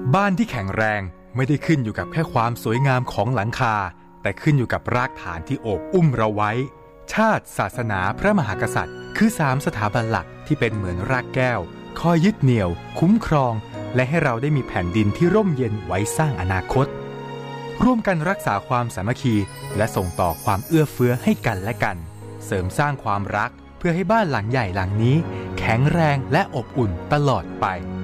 บ้านที่แข็งแรงไม่ได้ขึ้นอยู่กับแค่ความสวยงามของหลังคาแต่ขึ้นอยู่กับรากฐานที่โอบอุ้มเราไว้ชาติศาสนาพระมหากษัตริย์คือ3สถาบันหลักที่เป็นเหมือนรากแก้วคอยยึดเหนี่ยวคุ้มครองและให้เราได้มีแผ่นดินที่ร่มเย็นไว้สร้างอนาคตร่วมกันรักษาความสามัคคีและส่งต่อความเอื้อเฟื้อให้กันและกันเสริมสร้างความรักเพื่อให้บ้านหลังใหญ่หลังนี้แข็งแรงและอบอุ่นตลอดไป